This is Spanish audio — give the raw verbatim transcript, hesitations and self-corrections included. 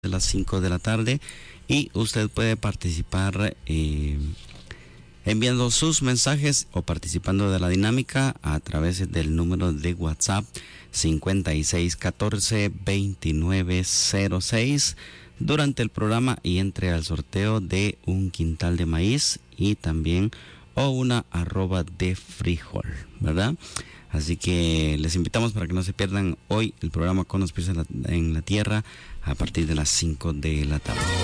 las cinco de la tarde. Y usted puede participar eh, enviando sus mensajes o participando de la dinámica a través del número de WhatsApp cincuenta y seis catorce veintinueve cero seis durante el programa, y entre al sorteo de un quintal de maíz y también o una arroba de frijol, ¿verdad? Así que les invitamos para que no se pierdan hoy el programa Con los pies en la, en la tierra a partir de las cinco de la tarde.